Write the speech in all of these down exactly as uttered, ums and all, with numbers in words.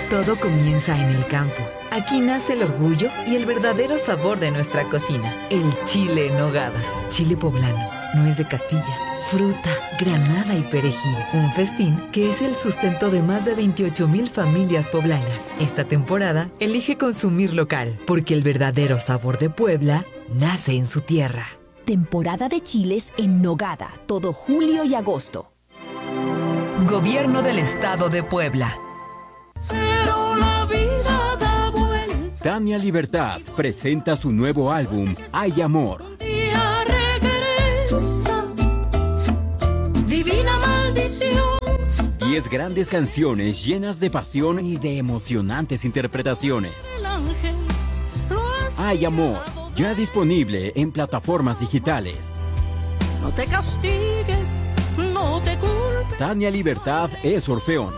Todo comienza en el campo. Aquí nace el orgullo y el verdadero sabor de nuestra cocina. El chile en nogada. Chile poblano. Nuez de Castilla. Fruta, granada y perejil. Un festín que es el sustento de más de veintiocho mil familias poblanas. Esta temporada, elige consumir local, porque el verdadero sabor de Puebla nace en su tierra. Temporada de chiles en nogada, todo julio y agosto. Gobierno del Estado de Puebla. Pero la vida da vuelta. Tania Libertad presenta su nuevo álbum, Hay Amor. Día regresa, divina maldición. Diez grandes canciones llenas de pasión y de emocionantes interpretaciones. El ángel lo has Hay Amor, ya disponible en plataformas digitales. No te castigues, no te culpes. Tania Libertad es Orfeón.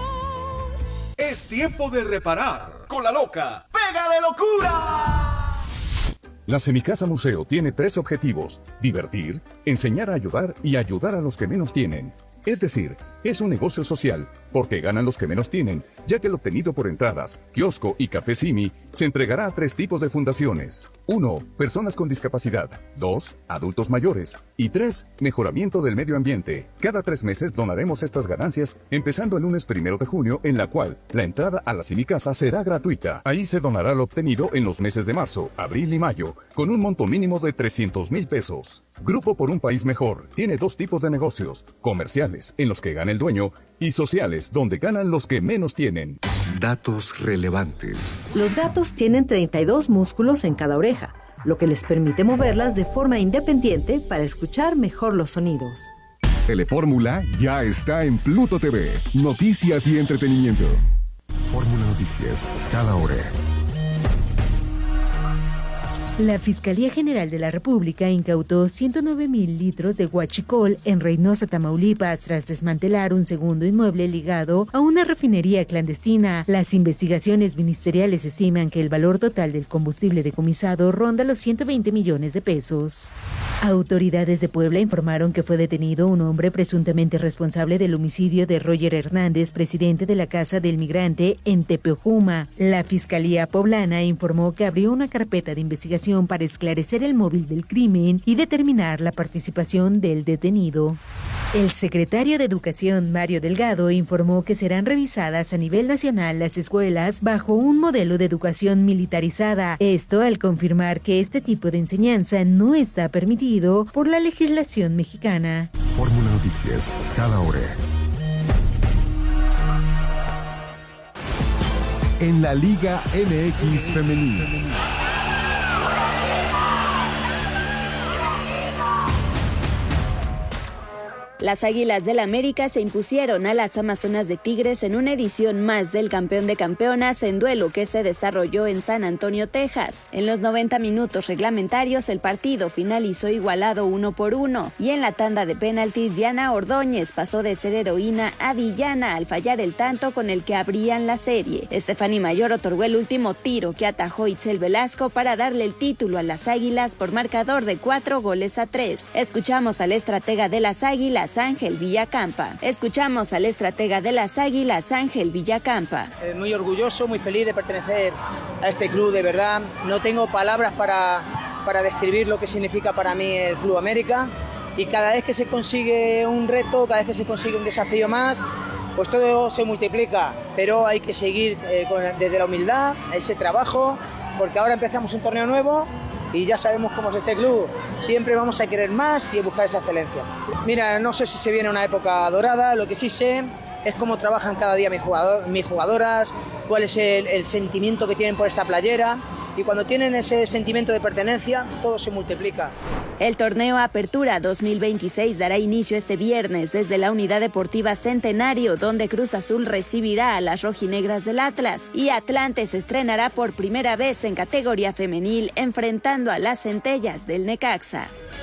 Es tiempo de reparar con la loca ¡Pega de locura! La Semicasa Museo tiene tres objetivos: divertir, enseñar a ayudar y ayudar a los que menos tienen. Es decir, es un negocio social, porque ganan los que menos tienen, ya que el obtenido por entradas, kiosco y café Simi se entregará a tres tipos de fundaciones. uno. Personas con discapacidad. dos. Adultos mayores. Y tres. Mejoramiento del medio ambiente. Cada tres meses donaremos estas ganancias, empezando el lunes primero de junio, en la cual la entrada a la Semicasa será gratuita. Ahí se donará lo obtenido en los meses de marzo, abril y mayo, con un monto mínimo de trescientos mil pesos. Grupo por un País Mejor tiene dos tipos de negocios: comerciales, en los que gana el dueño, y sociales, donde ganan los que menos tienen. Datos relevantes. Los gatos tienen treinta y dos músculos en cada oreja, lo que les permite moverlas de forma independiente para escuchar mejor los sonidos. Telefórmula ya está en Pluto T V. Noticias y entretenimiento. Fórmula Noticias, cada hora. La Fiscalía General de la República incautó ciento nueve mil litros de huachicol en Reynosa, Tamaulipas, tras desmantelar un segundo inmueble ligado a una refinería clandestina. Las investigaciones ministeriales estiman que el valor total del combustible decomisado ronda los ciento veinte millones de pesos. Autoridades de Puebla informaron que fue detenido un hombre presuntamente responsable del homicidio de Roger Hernández, presidente de la Casa del Migrante en Tepeojuma. La Fiscalía Poblana informó que abrió una carpeta de investigación para esclarecer el móvil del crimen y determinar la participación del detenido. El secretario de Educación, Mario Delgado, informó que serán revisadas a nivel nacional las escuelas bajo un modelo de educación militarizada. Esto al confirmar que este tipo de enseñanza no está permitido por la legislación mexicana. Fórmula Noticias, cada hora. En la Liga M X Femenil. Las Águilas del América se impusieron a las Amazonas de Tigres en una edición más del Campeón de Campeonas en duelo que se desarrolló en San Antonio, Texas. En los noventa minutos reglamentarios el partido finalizó igualado uno por uno y en la tanda de penaltis Diana Ordóñez pasó de ser heroína a villana al fallar el tanto con el que abrían la serie. Stephanie Mayor otorgó el último tiro que atajó Itzel Velasco para darle el título a las Águilas por marcador de cuatro goles a tres. Escuchamos al estratega de las Águilas, Ángel Villacampa. Escuchamos al estratega de las Águilas, Ángel Villacampa. Eh, muy orgulloso, muy feliz de pertenecer a este club, de verdad. No tengo palabras para, para describir lo que significa para mí el Club América. Y cada vez que se consigue un reto, cada vez que se consigue un desafío más, pues todo se multiplica. Pero hay que seguir eh, con, desde la humildad, ese trabajo, porque ahora empezamos un torneo nuevo. Y ya sabemos cómo es este club, siempre vamos a querer más y buscar esa excelencia. Mira, no sé si se viene una época dorada, lo que sí sé es cómo trabajan cada día mis, jugador, mis jugadoras, cuál es el, el sentimiento que tienen por esta playera, y cuando tienen ese sentimiento de pertenencia, todo se multiplica. El torneo Apertura dos mil veintiséis dará inicio este viernes desde la Unidad Deportiva Centenario, donde Cruz Azul recibirá a las rojinegras del Atlas y Atlante se estrenará por primera vez en categoría femenil enfrentando a las Centellas del Necaxa.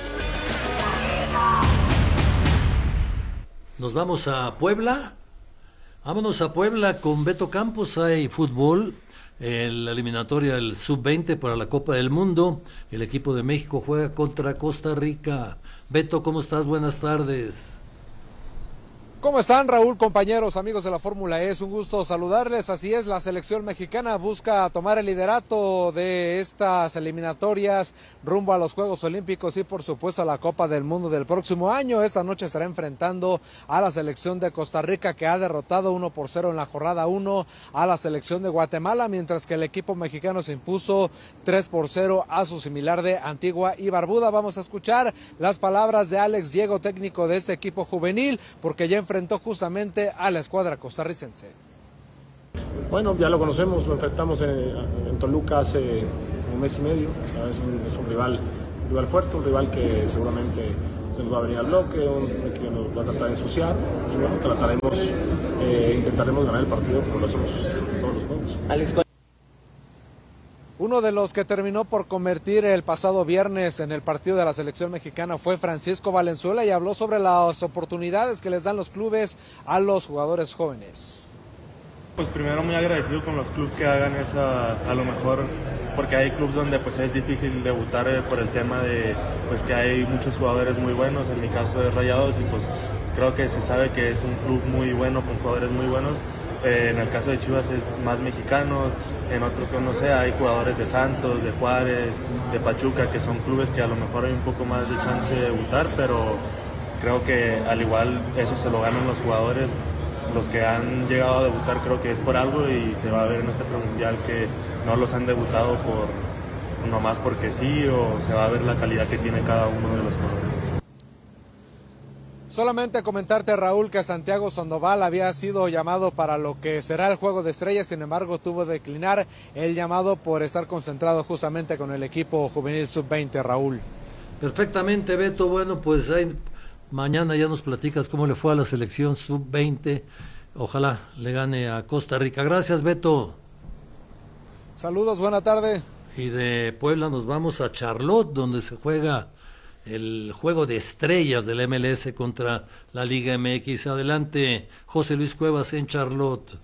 Nos vamos a Puebla. Vámonos a Puebla con Beto Campos. Hay fútbol. En la eliminatoria del sub veinte para la Copa del Mundo, el equipo de México juega contra Costa Rica. Beto, ¿cómo estás? Buenas tardes. ¿Cómo están, Raúl, compañeros, amigos de la Fórmula E? Es un gusto saludarles. Así es, la selección mexicana busca tomar el liderato de estas eliminatorias rumbo a los Juegos Olímpicos y, por supuesto, a la Copa del Mundo del próximo año. Esta noche estará enfrentando a la selección de Costa Rica, que ha derrotado uno por cero en la jornada uno a la selección de Guatemala, mientras que el equipo mexicano se impuso tres por cero a su similar de Antigua y Barbuda. Vamos a escuchar las palabras de Alex Diego, técnico de este equipo juvenil, porque ya enfrentó justamente a la escuadra costarricense. Bueno, ya lo conocemos, lo enfrentamos en, en Toluca hace un mes y medio. Es un, es un rival, un rival fuerte, un rival que seguramente se nos va a venir al bloque, un, que nos va a tratar de ensuciar, y bueno, trataremos, eh, intentaremos ganar el partido como lo hacemos en todos los juegos. Alex, uno de los que terminó por convertir el pasado viernes en el partido de la selección mexicana fue Francisco Valenzuela y habló sobre las oportunidades que les dan los clubes a los jugadores jóvenes. Pues primero muy agradecido con los clubes que hagan esa, a lo mejor, porque hay clubes donde pues es difícil debutar por el tema de pues que hay muchos jugadores muy buenos, en mi caso de Rayados, y pues creo que se sabe que es un club muy bueno con jugadores muy buenos. Eh, en el caso de Chivas es más mexicanos, en otros, no sé, hay jugadores de Santos, de Juárez, de Pachuca, que son clubes que a lo mejor hay un poco más de chance de debutar, pero creo que al igual eso se lo ganan los jugadores. Los que han llegado a debutar creo que es por algo, y se va a ver en este premundial que no los han debutado por nomás porque sí, o se va a ver la calidad que tiene cada uno de los jugadores. Solamente comentarte, Raúl, que Santiago Sandoval había sido llamado para lo que será el Juego de Estrellas, sin embargo tuvo que declinar el llamado por estar concentrado justamente con el equipo juvenil sub veinte, Raúl. Perfectamente, Beto. Bueno, pues ahí, mañana ya nos platicas cómo le fue a la selección sub veinte. Ojalá le gane a Costa Rica. Gracias, Beto. Saludos, buena tarde. Y de Puebla nos vamos a Charlotte, donde se juega el Juego de Estrellas del M L S contra la Liga M X. Adelante, José Luis Cuevas en Charlotte.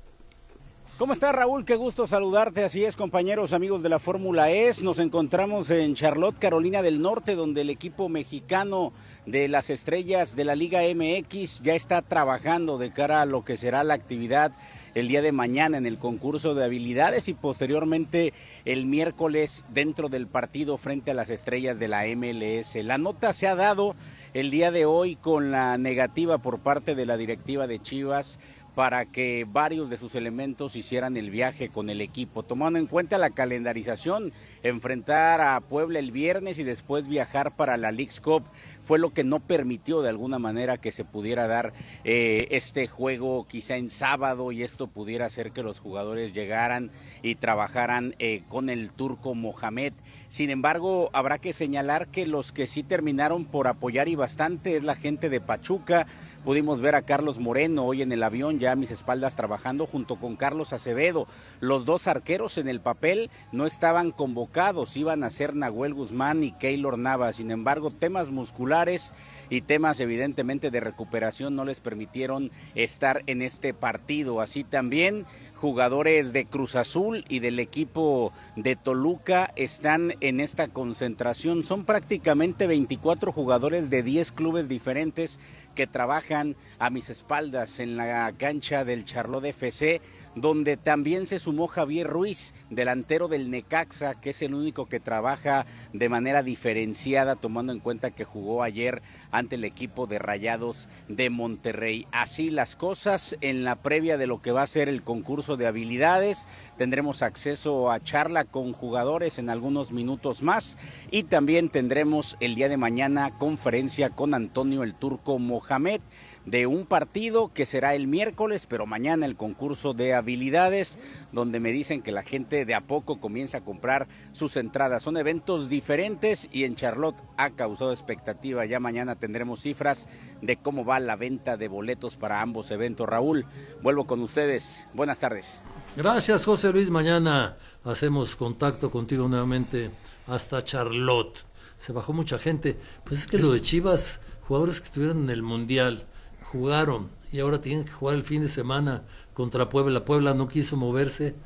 ¿Cómo estás, Raúl? Qué gusto saludarte. Así es, compañeros, amigos de la Fórmula E. Nos encontramos en Charlotte, Carolina del Norte, donde el equipo mexicano de las Estrellas de la Liga M X ya está trabajando de cara a lo que será la actividad el día de mañana en el concurso de habilidades y posteriormente el miércoles dentro del partido frente a las Estrellas de la M L S. La nota se ha dado el día de hoy con la negativa por parte de la directiva de Chivas para que varios de sus elementos hicieran el viaje con el equipo, tomando en cuenta la calendarización, enfrentar a Puebla el viernes y después viajar para la Leagues Cup, fue lo que no permitió de alguna manera que se pudiera dar eh, este juego quizá en sábado, y esto pudiera hacer que los jugadores llegaran y trabajaran eh, con el turco Mohamed. Sin embargo, habrá que señalar que los que sí terminaron por apoyar y bastante es la gente de Pachuca. Pudimos ver a Carlos Moreno hoy en el avión, ya a mis espaldas, trabajando junto con Carlos Acevedo. Los dos arqueros en el papel no estaban convocados, iban a ser Nahuel Guzmán y Keylor Navas. Sin embargo, temas musculares y temas evidentemente de recuperación no les permitieron estar en este partido. Así también jugadores de Cruz Azul y del equipo de Toluca están en esta concentración. Son prácticamente veinticuatro jugadores de diez clubes diferentes que trabajan a mis espaldas en la cancha del Charlotte F C, donde también se sumó Javier Ruiz, delantero del Necaxa, que es el único que trabaja de manera diferenciada, tomando en cuenta que jugó ayer ante el equipo de Rayados de Monterrey. Así las cosas en la previa de lo que va a ser el concurso de habilidades. Tendremos acceso a charla con jugadores en algunos minutos más, y también tendremos el día de mañana conferencia con Antonio el Turco Mohamed, de un partido que será el miércoles, pero mañana el concurso de habilidades, donde me dicen que la gente de a poco comienza a comprar sus entradas. Son eventos diferentes y en Charlotte ha causado expectativa. Ya mañana tendremos cifras de cómo va la venta de boletos para ambos eventos. Raúl, vuelvo con ustedes. Buenas tardes. Gracias, José Luis. Mañana hacemos contacto contigo nuevamente hasta Charlotte. Se bajó mucha gente. Pues es que lo de Chivas, jugadores que estuvieron en el Mundial, jugaron y ahora tienen que jugar el fin de semana contra Puebla. Puebla no quiso moverse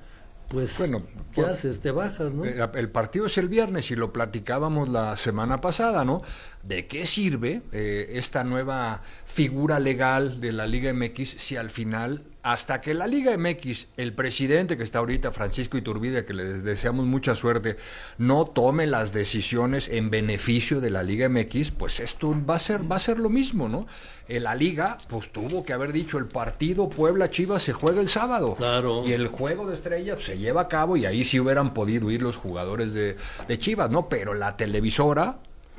pues, bueno, ¿qué pues, haces? Te bajas, ¿no? El partido es el viernes y lo platicábamos la semana pasada, ¿no? ¿De qué sirve eh, esta nueva figura legal de la Liga M X si al final, hasta que la Liga M X, el presidente que está ahorita, Francisco Iturbide, que les deseamos mucha suerte, no tome las decisiones en beneficio de la Liga M X, pues esto va a ser, va a ser lo mismo, ¿no? Eh, la Liga, pues tuvo que haber dicho, el partido Puebla-Chivas se juega el sábado. Claro. Y el juego de estrellas pues, se lleva a cabo y ahí sí hubieran podido ir los jugadores de, de Chivas, ¿no? Pero la televisora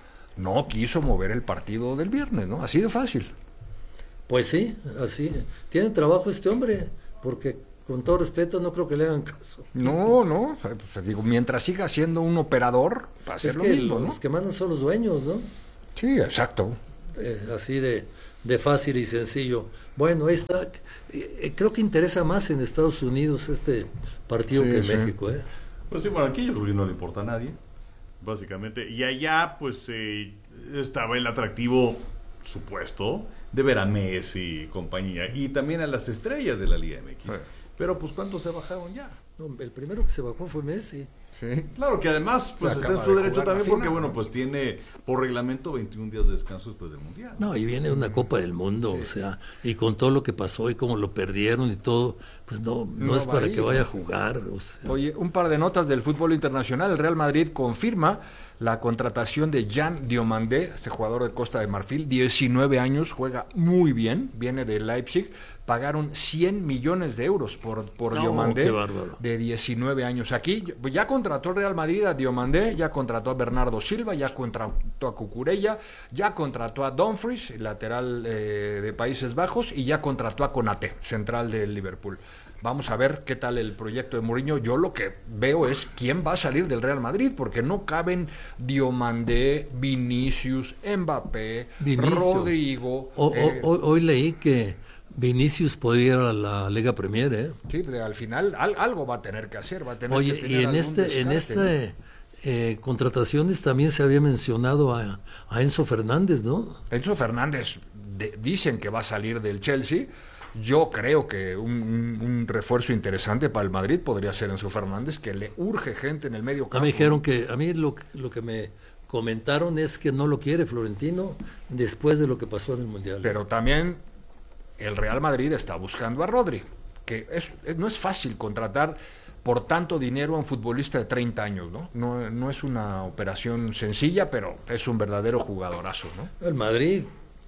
no quiso mover el partido del viernes, ¿no? Así de fácil. Pues sí, así. Tiene trabajo este hombre, porque con todo respeto no creo que le hagan caso. No, no, pues, digo, mientras siga siendo un operador, va a ser es lo que mismo, los ¿no? que mandan son los dueños, ¿no? Sí, exacto. Eh, así de, de fácil y sencillo. Bueno, ahí está. Eh, creo que interesa más en Estados Unidos este partido sí, que en sí. México, ¿eh? Pues sí, bueno, aquí yo creo que no le importa a nadie, básicamente. Y allá, pues, eh, estaba el atractivo supuesto de ver a Messi y compañía, y también a las estrellas de la Liga M X. Sí. Pero, pues, ¿cuántos se bajaron ya? No, el primero que se bajó fue Messi. Sí. Claro que además pues está en su de derecho también porque bueno pues tiene por reglamento veintiún días de descanso después del Mundial. No, y viene una Copa del Mundo, sí. O sea, y con todo lo que pasó y cómo lo perdieron y todo, pues no, no, no es para ir, que vaya a jugar. O sea. Oye, un par de notas del fútbol internacional. El Real Madrid confirma la contratación de Jan Diomandé, este jugador de Costa de Marfil, diecinueve años, juega muy bien, viene de Leipzig. Pagaron cien millones de euros por, por no, Diomandé, qué bárbaro. De diecinueve años. Aquí ya contrató el Real Madrid a Diomandé, ya contrató a Bernardo Silva, ya contrató a Cucurella, ya contrató a Dumfries, lateral eh, de Países Bajos, y ya contrató a Konaté, central del Liverpool. Vamos a ver qué tal el proyecto de Mourinho. Yo lo que veo es quién va a salir del Real Madrid, porque no caben Diomandé, Vinicius, Mbappé, Vinicius. Rodrigo. O, eh, o, hoy leí que Vinicius podría ir a la Liga Premier, ¿eh? Sí, al final al, algo va a tener que hacer, va a tener Oye, que tener y en este, descarte, en este eh, contrataciones también se había mencionado a, a Enzo Fernández, ¿no? Enzo Fernández de, dicen que va a salir del Chelsea. Yo creo que un, un, un refuerzo interesante para el Madrid podría ser Enzo Fernández, que le urge gente en el medio campo. A mí dijeron que, a mí lo, lo que me comentaron es que no lo quiere Florentino después de lo que pasó en el Mundial. Pero también el Real Madrid está buscando a Rodri, que es, es, no es fácil contratar por tanto dinero a un futbolista de treinta años, ¿no? No, no es una operación sencilla, pero es un verdadero jugadorazo, ¿no? El Madrid,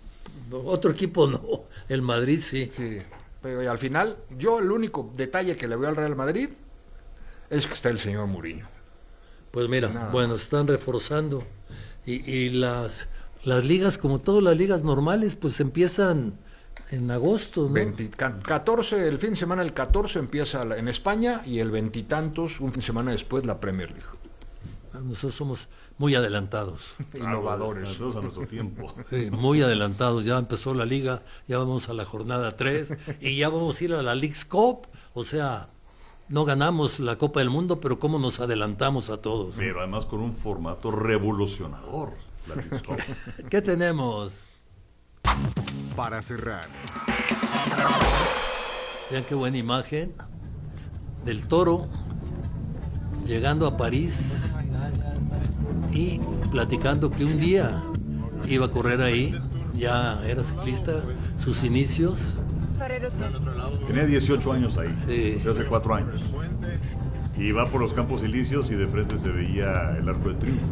otro equipo no, el Madrid sí. Sí, pero al final, yo el único detalle que le veo al Real Madrid es que está el señor Mourinho. Pues mira, Nada. bueno, están reforzando y, y las, las ligas, como todas las ligas normales, pues empiezan en agosto, ¿no? veinte, catorce, el fin de semana el catorce empieza en España y el veintitantos, un fin de semana después, la Premier League. Nosotros somos muy adelantados. Innovadores. Nosotros a nuestro tiempo. Sí, muy adelantados. Ya empezó la liga, ya vamos a la jornada tres y ya vamos a ir a la Leagues Cup. O sea, no ganamos la Copa del Mundo, pero cómo nos adelantamos a todos, ¿no? Pero además con un formato revolucionador. La Leagues Cup. ¿Qué tenemos? Para cerrar. Vean qué buena imagen del Toro llegando a París y platicando que un día iba a correr ahí, ya era ciclista, sus inicios. Tenía dieciocho años ahí, sí. O sea, hace cuatro años. Y va por los Campos Elíseos y de frente se veía el Arco del Triunfo.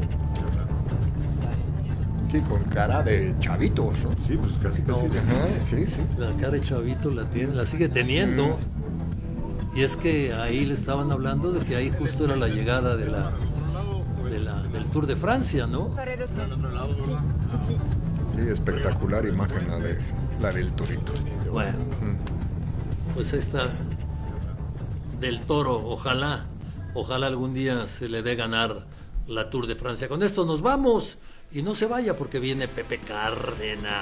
Sí, con cara de chavito, ¿no? Sí, pues casi casi. No, Ajá, sí, sí. La cara de chavito la tiene, la sigue teniendo. Mm. Y es que ahí le estaban hablando de que ahí justo era la llegada de la, de la del Tour de Francia, ¿no? Sí, espectacular imagen la de la del Torito. Bueno, mm. pues ahí está del Toro, ojalá, ojalá algún día se le dé ganar la Tour de Francia. Con esto nos vamos. Y no se vaya porque viene Pepe Cárdenas.